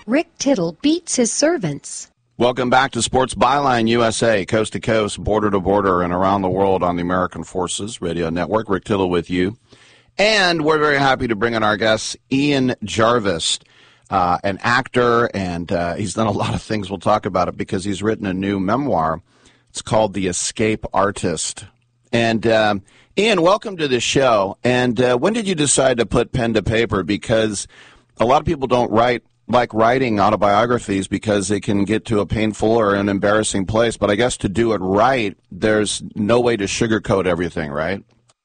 Rick Tittle beats his servants. Welcome back to Sports Byline USA, coast to coast, border to border, and around the world on the American Forces Radio Network. Rick Tittle with you. And we're very happy to bring in our guest, Ian Jarvis, an actor, and he's done a lot of things. We'll talk about it because he's written a new memoir. It's called The Escape Artist. And Ian, welcome to the show. And when did you decide to put pen to paper? Because a lot of people don't like writing autobiographies because they can get to a painful or an embarrassing place. But I guess to do it right, there's no way to sugarcoat everything, right?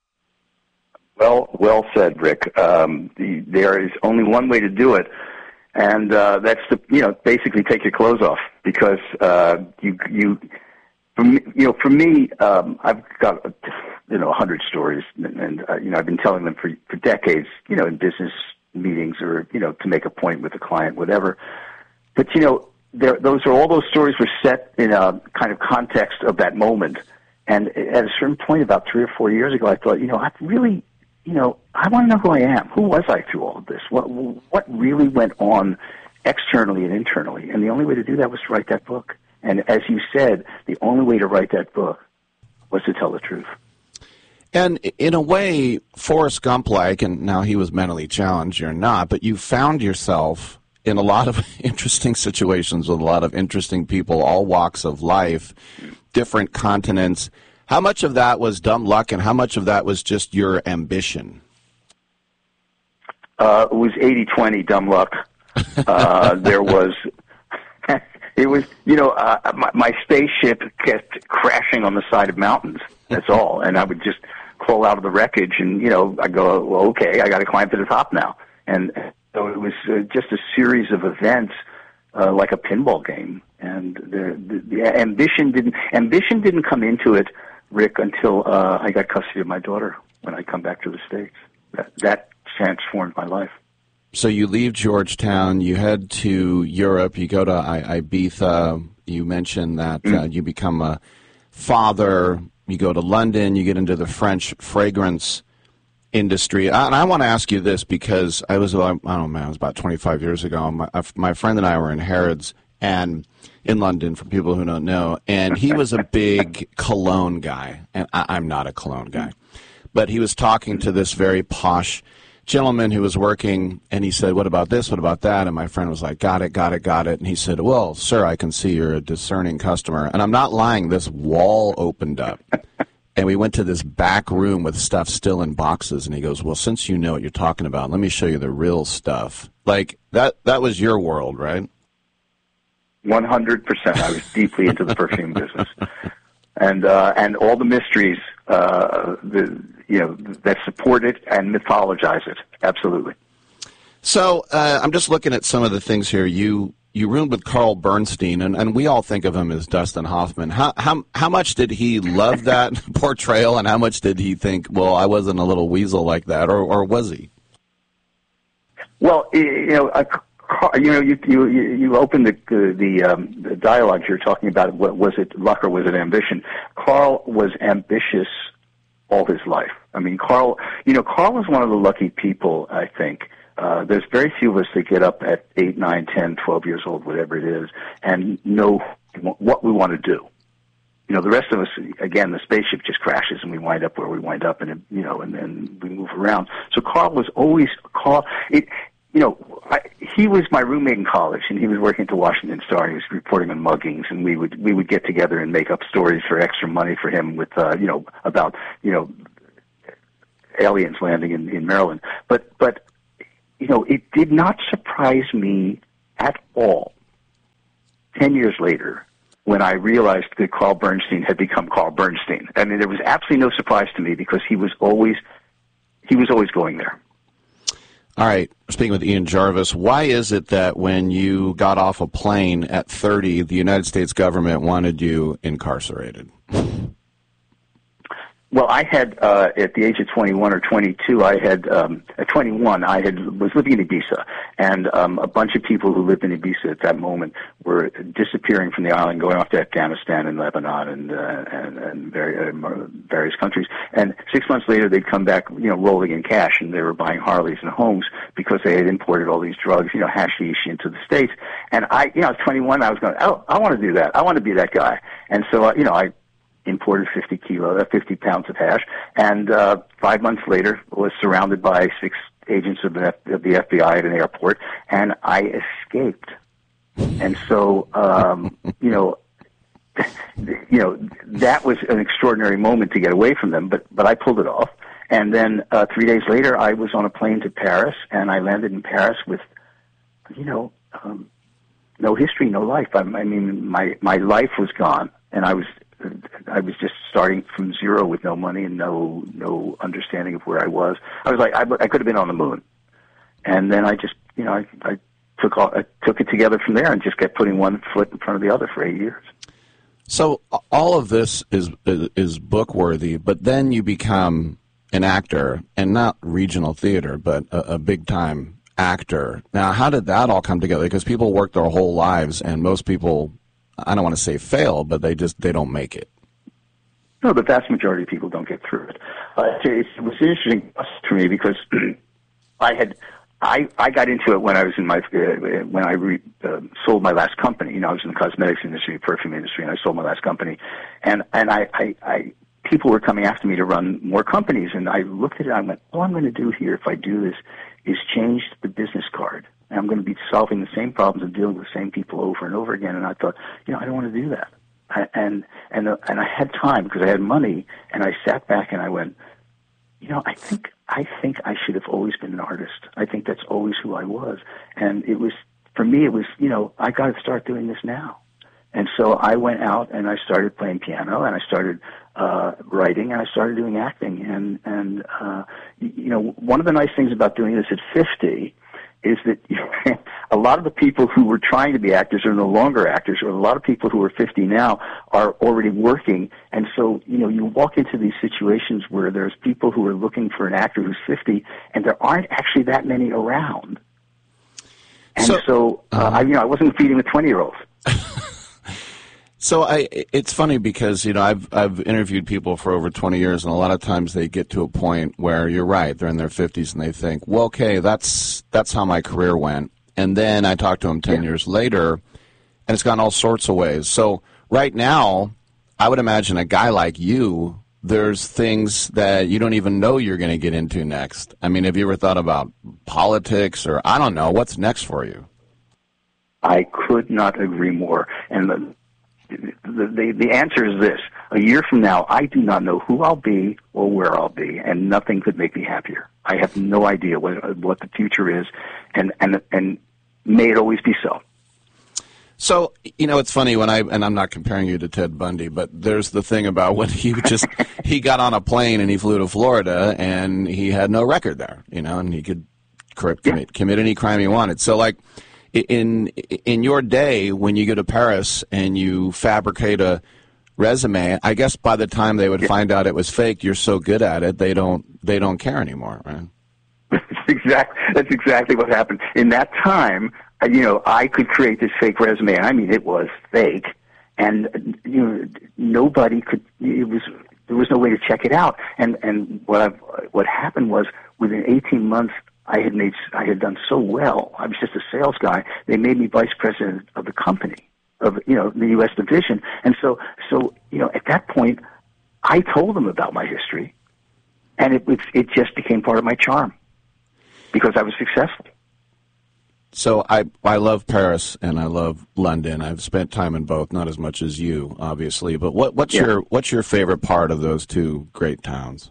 Well said, Rick. There is only one way to do it, and that's to basically take your clothes off because for me, I've got 100 stories, and I've been telling them for decades, in business meetings or to make a point with a client, whatever. But all those stories were set in a kind of context of that moment. And at a certain point, about 3 or 4 years ago, I thought, I really, I want to know who I am. Who was I through all of this? What really went on externally and internally? And the only way to do that was to write that book. And as you said, the only way to write that book was to tell the truth. And in a way, Forrest Gump-like, and now he was mentally challenged, you're not, but you found yourself in a lot of interesting situations with a lot of interesting people, all walks of life, different continents. How much of that was dumb luck, and how much of that was just your ambition? It was 80-20 dumb luck. There was... It was, my spaceship kept crashing on the side of mountains. That's all. And I would just crawl out of the wreckage and, I go, well, okay, I got to climb to the top now. And so it was just a series of events, like a pinball game. And the ambition didn't come into it, Rick, until I got custody of my daughter when I come back to the States. That transformed my life. So you leave Georgetown, you head to Europe, you go to Ibiza, you mentioned that you become a father, you go to London, you get into the French fragrance industry. And I want to ask you this because I was about 25 years ago. My friend and I were in Harrods and in London, for people who don't know, and he was a big cologne guy, and I'm not a cologne guy. But he was talking to this very posh gentleman who was working, and he said, what about this, what about that? And my friend was like, got it. And he said, well, sir, I can see you're a discerning customer. And I'm not lying, this wall opened up, and we went to this back room with stuff still in boxes, and he goes, well, since you know what you're talking about, let me show you the real stuff. Like, that was your world, right? 100%. I was deeply into the perfume business. And all the mysteries that support it and mythologize it. Absolutely. So I'm just looking at some of the things here. You roomed with Carl Bernstein, and we all think of him as Dustin Hoffman. How much did he love that portrayal, and how much did he think, well, I wasn't a little weasel like that, or was he? Well, you opened the dialogue here talking about was it luck or was it ambition? Carl was ambitious all his life. I mean, Carl was one of the lucky people, I think. There's very few of us that get up at 8, 9, 10, 12 years old, whatever it is, and know what we want to do. The rest of us, again, the spaceship just crashes and we wind up where we wind up, and then we move around. So Carl was always he was my roommate in college, and he was working at the Washington Star. He was reporting on muggings, and we would get together and make up stories for extra money for him with about aliens landing in Maryland. But it did not surprise me at all 10 years later when I realized that Carl Bernstein had become Carl Bernstein. I mean, there was absolutely no surprise to me because he was always going there. All right, speaking with Ian Jarvis, why is it that when you got off a plane at 30, the United States government wanted you incarcerated? Well, I had at the age of 21 or 22, I had at 21, was living in Ibiza, and a bunch of people who lived in Ibiza at that moment were disappearing from the island, going off to Afghanistan and Lebanon and various countries. And 6 months later, they'd come back, rolling in cash, and they were buying Harleys and homes because they had imported all these drugs, hashish into the States. And I was 21. I was going, I want to do that. I want to be that guy. And so, I imported 50 pounds of hash, and 5 months later was surrounded by 6 agents of the FBI at an airport, and I escaped. And so, that was an extraordinary moment to get away from them, but I pulled it off. And then 3 days later, I was on a plane to Paris, and I landed in Paris with, no history, no life. I mean, my life was gone, and I was just starting from zero with no money and no understanding of where I was. I was like, I could have been on the moon. And then I just, I took it together from there and just kept putting one foot in front of the other for 8 years. So all of this is book worthy, but then you become an actor, and not regional theater, but a big time actor. Now, how did that all come together? Because people work their whole lives, and most people, I don't want to say fail, but they don't make it. No, the vast majority of people don't get through it. It was an interesting for me because I got into it when I was in when I sold my last company. I was in the cosmetics industry, perfume industry, and I sold my last company, and I people were coming after me to run more companies, and I looked at it and I went, all I'm going to do here if I do this is change the business card. And I'm going to be solving the same problems and dealing with the same people over and over again. And I thought, I don't want to do that. And I had time because I had money, and I sat back and I went, I think I should have always been an artist. I think that's always who I was. And it was, for me, it was, I got to start doing this now. And so I went out and I started playing piano, and I started writing, and I started doing acting. And one of the nice things about doing this at 50 is that a lot of the people who were trying to be actors are no longer actors, or a lot of people who are 50 now are already working. And so, you walk into these situations where there's people who are looking for an actor who's 50, and there aren't actually that many around. And I wasn't feeding the 20-year-olds. So it's funny because I've interviewed people for over 20 years, and a lot of times they get to a point where you're right, they're in their 50s, and they think, well, okay, that's how my career went. And then I talk to them 10 years later, and it's gone all sorts of ways. So right now, I would imagine a guy like you, there's things that you don't even know you're going to get into next. I mean, have you ever thought about politics, or I don't know, what's next for you? I could not agree more. And the answer is this. A year from now, I do not know who I'll be or where I'll be, and nothing could make me happier. I have no idea what the future is, and may it always be so. So, it's funny and I'm not comparing you to Ted Bundy, but there's the thing about when he got on a plane and he flew to Florida and he had no record there, and he could commit any crime he wanted. So, like, in your day, when you go to Paris and you fabricate a resume, I guess by the time they would find out it was fake, you're so good at it, they don't care anymore, right? That's exactly what happened. In that time, I could create this fake resume. I mean, it was fake, and nobody could. There was no way to check it out. And what happened was, within 18 months, I had done so well. I was just a sales guy. They made me vice president of the company, of the U.S. division. And so at that point, I told them about my history, and it just became part of my charm because I was successful. So I love Paris and I love London. I've spent time in both, not as much as you, obviously. But what's your favorite part of those two great towns?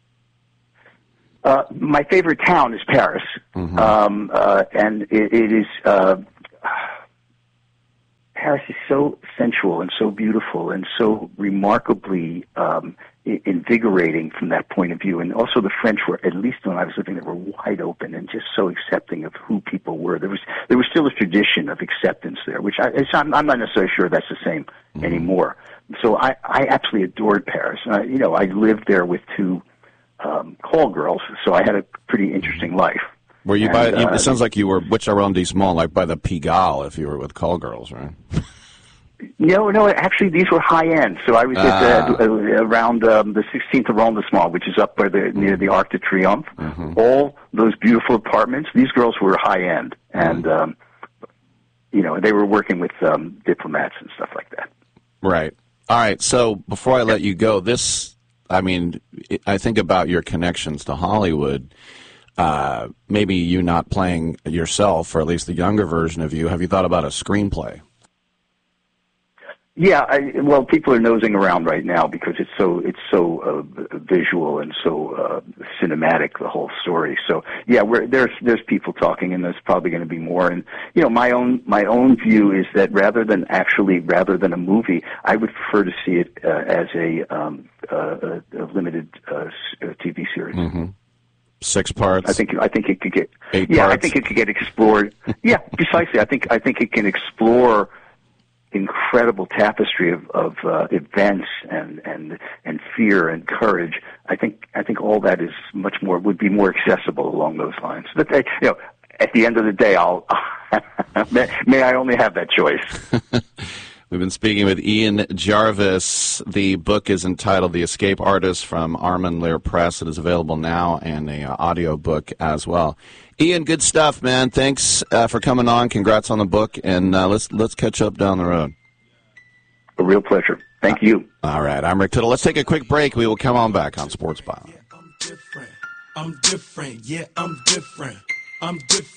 My favorite town is Paris, and it is. Paris is so sensual and so beautiful and so remarkably invigorating from that point of view. And also the French were, at least when I was living there, were wide open and just so accepting of who people people were. There was still a tradition of acceptance there, which I'm not necessarily sure that's the same anymore. So I absolutely adored Paris. I lived there with two call girls, so I had a pretty interesting life. Were you it sounds like you were which arrondissement, like by the Pigalle, if you were with call girls, right? No. Actually, these were high end. So I was around the 16th arrondissement, which is up by near the Arc de Triomphe. Mm-hmm. All those beautiful apartments. These girls were high end, and they were working with diplomats and stuff like that. Right. All right. So before I let you go, I think about your connections to Hollywood. Maybe you not playing yourself, or at least the younger version of you. Have you thought about a screenplay? Yeah, well, people are nosing around right now because it's so visual and so cinematic, the whole story. So yeah, there's people talking, and there's probably going to be more. And my own view is that rather than a movie, I would prefer to see it as a limited TV series. Mm-hmm. 6 parts. I think it could get 8 parts. I think it could get explored. Yeah, precisely. I think it can explore incredible tapestry of events and fear and courage. I think all that is would be more accessible along those lines. But at the end of the day, may I only have that choice. We've been speaking with Ian Jarvis. The book is entitled The Escape Artist from Armand Lear Press. It is available now, and an audio book as well. Ian, good stuff, man. Thanks for coming on. Congrats on the book, and let's catch up down the road. A real pleasure. Thank you. All right, I'm Rick Tittle. Let's take a quick break. We will come on back on Sports Byline. Yeah, I'm different. I'm different. Yeah, I'm different. I'm different.